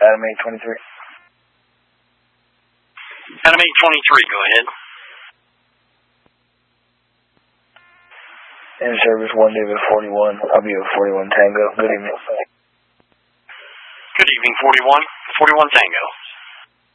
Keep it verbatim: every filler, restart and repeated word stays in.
Adam eight twenty-three. Adam eight twenty-three, go ahead. In service one David forty-one. I'll be at forty-one Tango. Good evening. Good evening, forty-one. forty-one Tango.